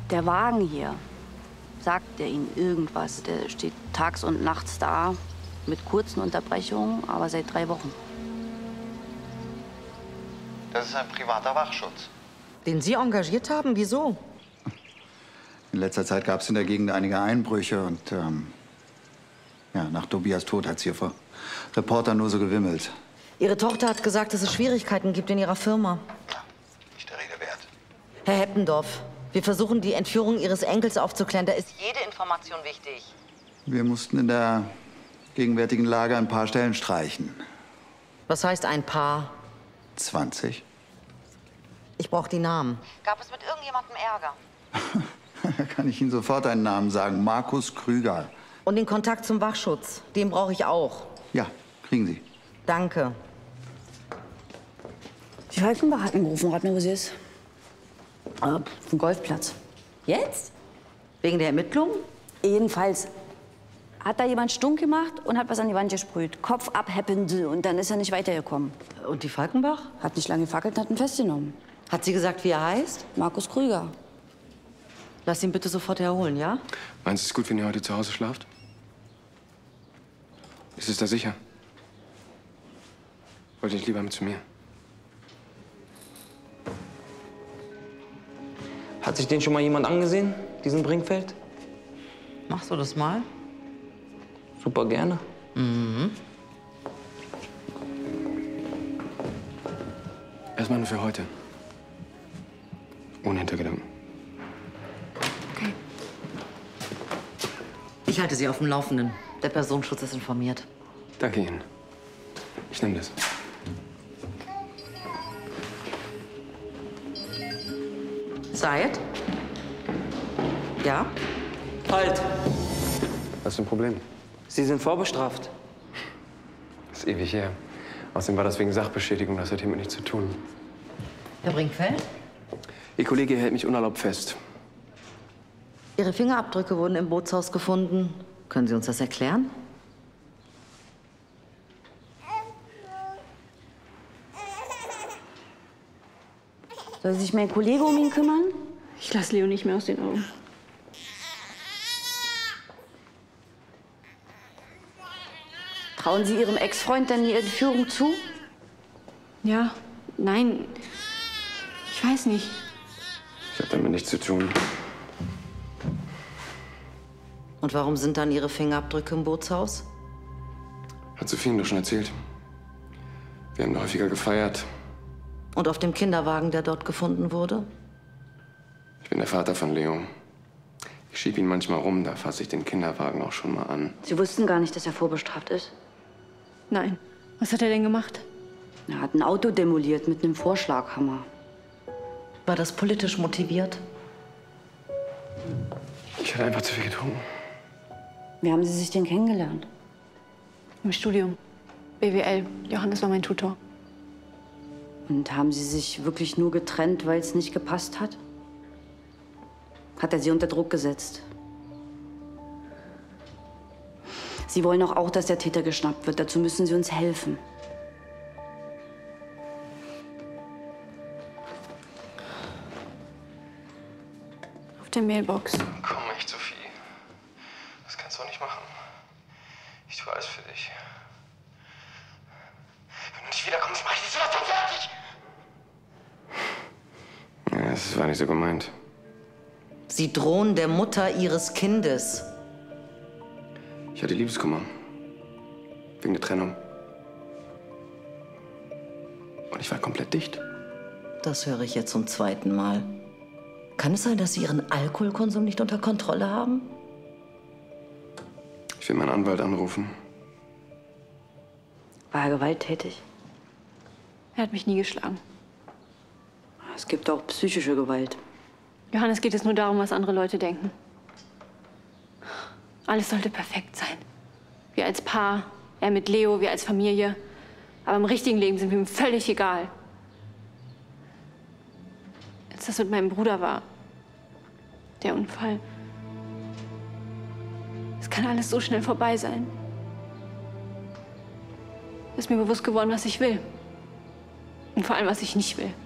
Der Wagen hier, sagt der Ihnen irgendwas? Der steht tags und nachts da, mit kurzen Unterbrechungen, aber seit 3 Wochen. Das ist ein privater Wachschutz. Den Sie engagiert haben? Wieso? In letzter Zeit gab es in der Gegend einige Einbrüche und ja, nach Tobias Tod hat es hier vor Reportern nur so gewimmelt. Ihre Tochter hat gesagt, dass es Schwierigkeiten gibt in ihrer Firma. Ja, nicht der Rede wert. Herr Heppendorf, wir versuchen, die Entführung Ihres Enkels aufzuklären. Da ist jede Information wichtig. Wir mussten in der gegenwärtigen Lage ein paar Stellen streichen. Was heißt ein paar? 20. Ich brauche die Namen. Gab es mit irgendjemandem Ärger? Da kann ich Ihnen sofort einen Namen sagen. Markus Krüger. Und den Kontakt zum Wachschutz. Den brauche ich auch. Ja, kriegen Sie. Danke. Die Falkenbach hat angerufen, rat mir, wo sie ist. Vom Golfplatz. Jetzt? Wegen der Ermittlungen? Jedenfalls hat da jemand stunk gemacht und hat was an die Wand gesprüht. Kopf ab, happened. Und dann ist er nicht weitergekommen. Und die Falkenbach? Hat nicht lange gefackelt und hat ihn festgenommen. Hat sie gesagt, wie er heißt? Markus Krüger. Lass ihn bitte sofort herholen, ja? Meinst du es gut, wenn ihr heute zu Hause schlaft? Ist es da sicher? Wollt ihr nicht lieber mit zu mir? Hat sich den schon mal jemand angesehen, diesen Bringfeld? Machst du das mal? Super gerne. Erstmal nur für heute. Ohne Hintergedanken. Okay. Ich halte Sie auf dem Laufenden. Der Personenschutz ist informiert. Danke Ihnen. Ich nehme das. Syed? Ja? Halt! Was ist ein Problem? Sie sind vorbestraft. Das ist ewig her. Außerdem war das wegen Sachbeschädigung. Das hat hiermit nichts zu tun. Herr Brinkfeld? Ihr Kollege hält mich unerlaubt fest. Ihre Fingerabdrücke wurden im Bootshaus gefunden. Können Sie uns das erklären? Soll sich mein Kollege um ihn kümmern? Ich lasse Leo nicht mehr aus den Augen. Trauen Sie Ihrem Ex-Freund denn die Entführung zu? Ja, nein. Ich weiß nicht. Ich habe damit nichts zu tun. Und warum sind dann Ihre Fingerabdrücke im Bootshaus? Hat Sophie Ihnen doch schon erzählt. Wir haben da häufiger gefeiert. Und auf dem Kinderwagen, der dort gefunden wurde? Ich bin der Vater von Leo. Ich schieb ihn manchmal rum, da fasse ich den Kinderwagen auch schon mal an. Sie wussten gar nicht, dass er vorbestraft ist. Nein. Was hat er denn gemacht? Er hat ein Auto demoliert mit einem Vorschlaghammer. War das politisch motiviert? Ich hatte einfach zu viel getrunken. Wie haben Sie sich denn kennengelernt? Im Studium. BWL. Johannes war mein Tutor. Und haben Sie sich wirklich nur getrennt, weil es nicht gepasst hat? Hat er Sie unter Druck gesetzt? Sie wollen doch auch, dass der Täter geschnappt wird. Dazu müssen Sie uns helfen. Auf der Mailbox. Komm echt, Sophie. Das kannst du auch nicht machen. Ich tue alles für dich. Wenn du nicht wiederkommst, mach ich dich sowas von fertig! Ja, das war nicht so gemeint. Sie drohen der Mutter Ihres Kindes. Ich hatte Liebeskummer. Wegen der Trennung. Und ich war komplett dicht. Das höre ich jetzt zum 2. Mal. Kann es sein, dass Sie Ihren Alkoholkonsum nicht unter Kontrolle haben? Ich will meinen Anwalt anrufen. War er gewalttätig? Er hat mich nie geschlagen. Es gibt auch psychische Gewalt. Johannes, geht es nur darum, was andere Leute denken. Alles sollte perfekt sein. Wir als Paar, er mit Leo, wir als Familie. Aber im richtigen Leben sind wir ihm völlig egal. Als das mit meinem Bruder war, der Unfall. Es kann alles so schnell vorbei sein. Ist mir bewusst geworden, was ich will. Und vor allem, was ich nicht will.